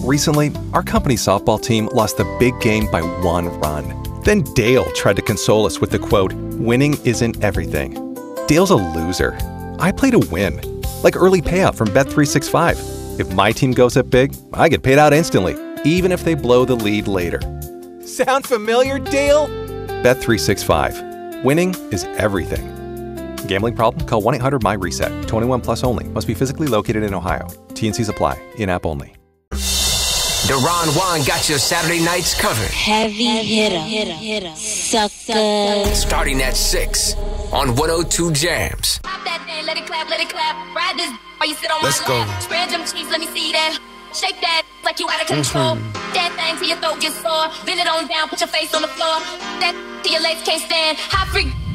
Recently, our company's softball team lost the big game by 1 run. Then Dale tried to console us with the quote, "Winning isn't everything." Dale's a loser. I play to win, like early payout from Bet365. If my team goes up big, I get paid out instantly, even if they blow the lead later. Sound familiar, Dale? Bet365. Winning is everything. Gambling problem? Call 1-800-MY-RESET. 21 plus only. Must be physically located in Ohio. T&Cs apply. In-app only. Deron Juan got your Saturday nights covered. Heavy hitter. Sucker. Starting at 6 on 102 Jams. Pop that thing, let it clap, ride this while you sit on Let's my go. lap. Spread them cheeks, let me see that. Shake that like you out of control. That thing till your throat gets sore. Bend it on down, put your face on the floor. That till your legs can't stand. Hot freak.